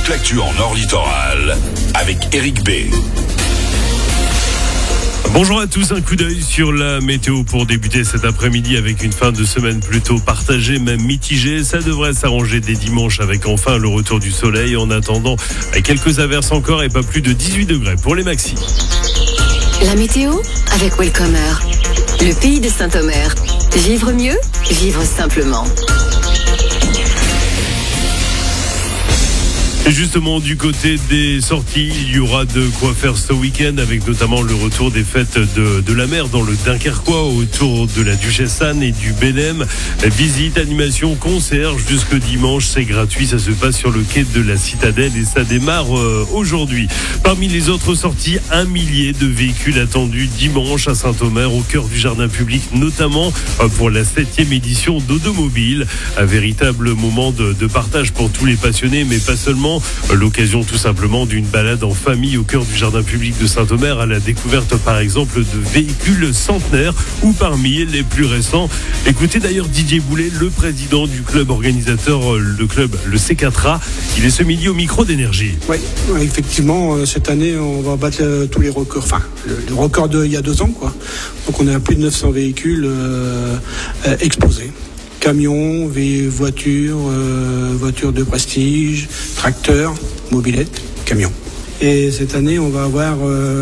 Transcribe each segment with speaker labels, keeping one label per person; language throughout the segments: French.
Speaker 1: toute l'actu en Nord Littoral avec Eric B.
Speaker 2: Bonjour à tous, un coup d'œil sur la météo pour débuter cet après-midi avec une fin de semaine plutôt partagée, même mitigée. Ça devrait s'arranger dès dimanche avec enfin le retour du soleil. En attendant, quelques averses encore et pas plus de 18 degrés pour les maxis.
Speaker 3: La météo avec Welcomer, le pays de Saint-Omer. Vivre mieux, vivre simplement.
Speaker 2: Et justement, du côté des sorties, il y aura de quoi faire ce week-end avec notamment le retour des fêtes de la mer dans le Dunkerquois autour de la Duchesse Anne et du Belém. Visite, animation, concert jusque dimanche, c'est gratuit. Ça se passe sur le quai de la Citadelle et ça démarre aujourd'hui. Parmi les autres sorties, 1 millier de véhicules attendus dimanche à Saint-Omer au cœur du jardin public, notamment pour la 7e édition d'Automobile. Un véritable moment de partage pour tous les passionnés, mais pas seulement. L'occasion tout simplement d'une balade en famille au cœur du jardin public de Saint-Omer à la découverte par exemple de véhicules centenaires ou parmi les plus récents. Écoutez d'ailleurs Didier Boulet, le président du club organisateur, le club, le C4A. Il est ce midi au micro d'Énergie.
Speaker 4: Oui, effectivement, cette année on va battre tous les records, enfin le record d'il y a 2 ans, quoi. Donc on est à plus de 900 véhicules exposés. Camions, voitures, voitures de prestige, tracteurs, mobylettes, camions. Et cette année, on va avoir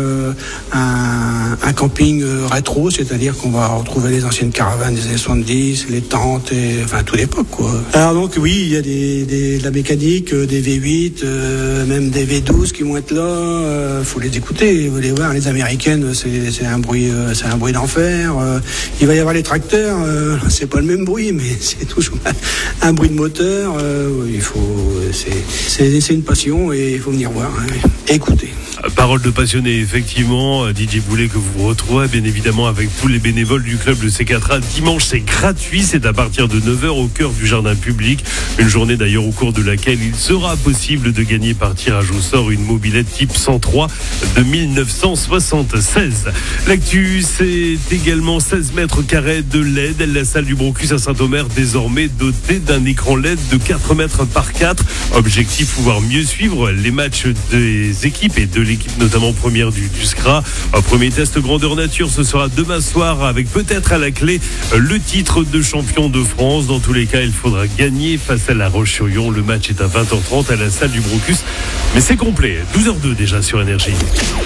Speaker 4: un camping rétro, c'est-à-dire qu'on va retrouver les anciennes caravanes des années 70, les tentes, enfin toute l'époque, quoi. Alors donc oui, il y a de la mécanique, des V8, même des V12 qui vont être là. Faut les écouter, vous les voir. Les américaines, c'est un bruit d'enfer. Il va y avoir les tracteurs, c'est pas le même bruit, mais c'est toujours un bruit de moteur. Il faut, c'est une passion et il faut venir voir. Hein. Écoutez.
Speaker 2: Parole de passionné, effectivement. Didier Boulet que vous retrouvez bien évidemment avec tous les bénévoles du club de C4A. Dimanche, c'est gratuit, c'est à partir de 9h au cœur du jardin public. Une journée d'ailleurs au cours de laquelle il sera possible de gagner par tirage au sort une mobilette type 103 de 1976. L'actu, c'est également 16 mètres carrés de LED. La salle du Brocus à Saint-Omer désormais dotée d'un écran LED de 4 mètres par 4. Objectif, pouvoir mieux suivre les matchs des équipes et de l'équipe notamment première du SCRA. Un premier test grandeur nature, ce sera demain soir avec peut-être à la clé le titre de champion de France. Dans tous les cas, il faudra gagner face à La Roche-sur-Yon. Le match est à 20h30 à la salle du Brocus. Mais c'est complet. 12h02 déjà sur Énergie.